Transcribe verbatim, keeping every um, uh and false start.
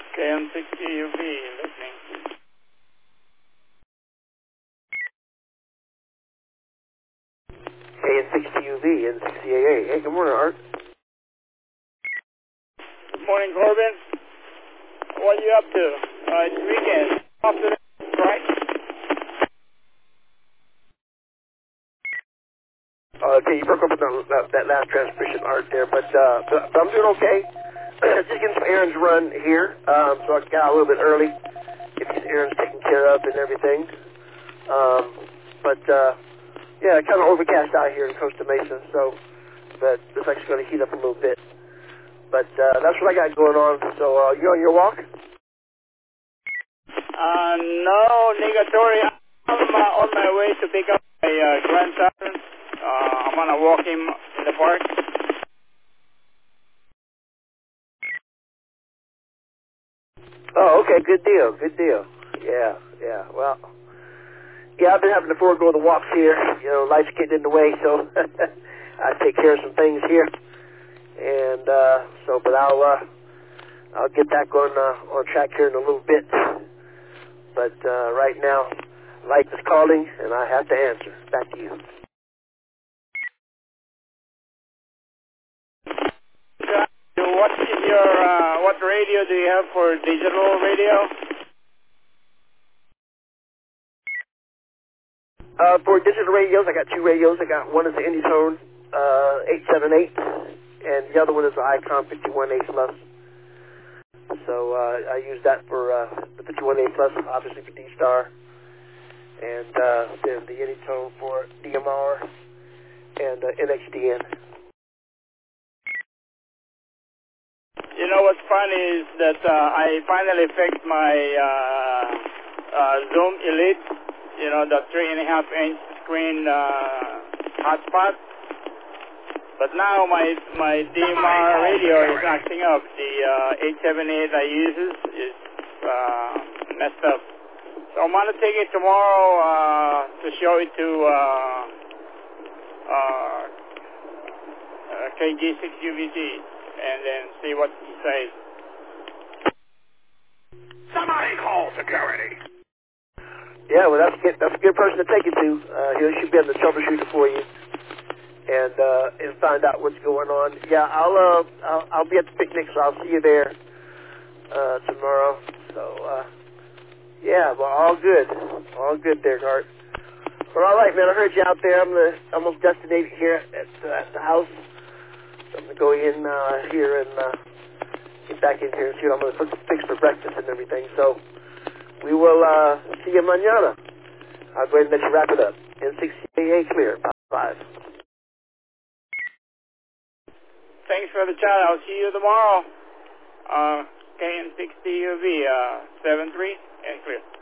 K N sixty U V, listening. K N sixty U V, N sixty A A. Hey, good morning, Art. Good morning, Corbin. What are you up to? Uh, it's weekend. Off to the right? Uh, okay, you broke up with that, that, that last transmission, Art, there, but, uh, but I'm doing okay. Just getting some errands run here, um, so I got a little bit early. Get these errands taken care of and everything. Um, but, uh, yeah, kind of overcast out here in Costa Mesa, so but it's actually going to heat up a little bit. But uh, that's what I got going on. So uh, you on your walk? Uh, no, negatory. I'm uh, on my way to pick up my uh, grandson. Uh, I'm going to walk him in the park. Oh, okay, good deal, good deal. Yeah, yeah, well, yeah, I've been having to forego the walks here. You know, life's getting in the way, so I take care of some things here. And uh, so, but I'll uh, I'll get back on uh, on track here in a little bit. But uh, right now, life is calling, and I have to answer. Back to you. So what is your, uh, what radio do you have for digital radio? Uh, for digital radios, I got two radios. I got one is the Anytone uh, eight seven eight, and the other one is the Icon fifty-one A plus. So uh, I use that for uh, the fifty-one A plus, obviously for D-Star, and uh, then the Anytone for D M R and uh, N X D N. You know what's funny is that uh, I finally fixed my uh, uh, Zoom Elite, you know, the three and a half inch screen uh, hotspot. But now my my D M R radio is acting up. The uh, eight seven eight I uses is uh, messed up. So I'm gonna take it tomorrow uh, to show it to uh, uh, uh, K G six U V C and then see what he says. Somebody call security. Yeah, well, that's a good, that's a good person to take it to. Uh, he should be able to troubleshoot it for you and uh, and find out what's going on. Yeah, I'll uh, I'll, I'll be at the picnic, so I'll see you there uh, tomorrow. So uh, yeah, well, all good, all good there, Gart. Well, all right, man. I heard you out there. I'm uh, almost destinated here at, uh, at the house. So I'm gonna go in uh, here and uh, get back in here and see what I'm gonna fix for breakfast and everything. So we will uh, see you mañana. I'll go ahead and let you wrap it up. N sixty A A clear. Five. Thanks for the chat. I'll see you tomorrow. Uh, K N sixty U V, uh, seven three, and clear.